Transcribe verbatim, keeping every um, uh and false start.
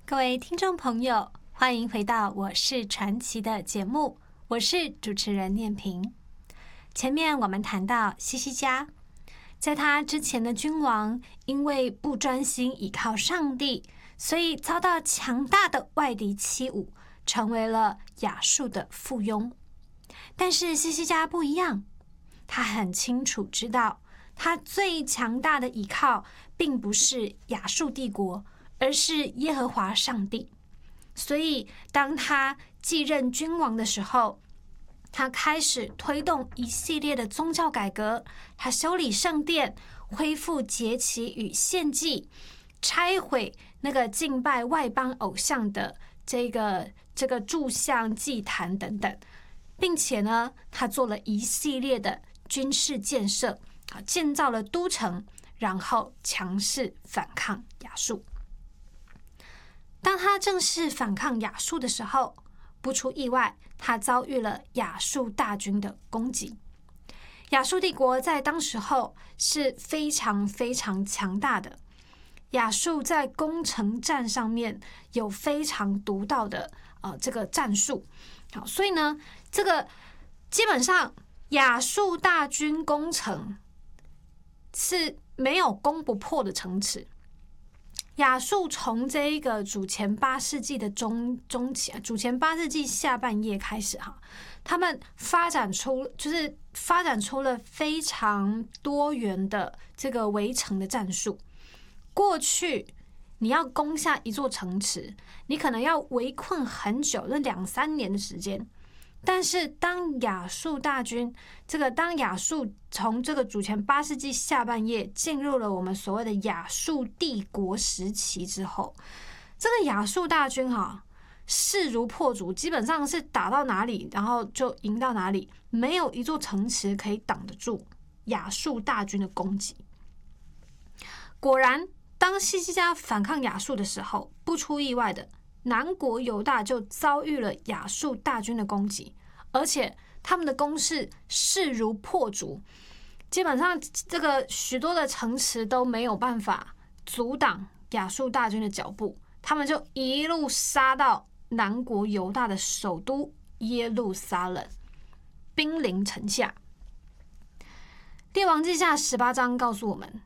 各位听众朋友，欢迎回到我是传奇的节目，我是主持人念萍。前面我们谈到西西家，在他之前的君王因为不专心倚靠上帝，所以遭到强大的外敌欺侮，成为了亚述的附庸。但是西西家不一样，他很清楚知道，他最强大的倚靠并不是亚述帝国，而是耶和华上帝。所以当他继任君王的时候，他开始推动一系列的宗教改革，他修理圣殿，恢复节期与献祭，拆毁那个敬拜外邦偶像的这个这个柱像祭坛等等，并且呢，他做了一系列的军事建设，建造了都城，然后强势反抗亚述。当他正式反抗亚述的时候，不出意外，他遭遇了亚述大军的攻击。亚述帝国在当时候是非常非常强大的，亚述在攻城战上面有非常独到的呃这个战术。好，所以呢，这个基本上亚述大军攻城是没有攻不破的城池。亚述从这一个主前八世纪的中中期，主前八世纪下半叶开始哈，他们发展出就是发展出了非常多元的这个围城的战术。过去你要攻下一座城池，你可能要围困很久，那两三年的时间。但是当亚述大军这个当亚述从这个主前八世纪下半叶进入了我们所谓的亚述帝国时期之后，这个亚述大军哈势如破竹，基本上是打到哪里然后就赢到哪里，没有一座城池可以挡得住亚述大军的攻击。果然，当西西家反抗亚述的时候，不出意外的，南国犹大就遭遇了亚述大军的攻击，而且他们的攻势势如破竹，基本上这个许多的城池都没有办法阻挡亚述大军的脚步，他们就一路杀到南国犹大的首都耶路撒冷，兵临城下。列王记下十八章告诉我们，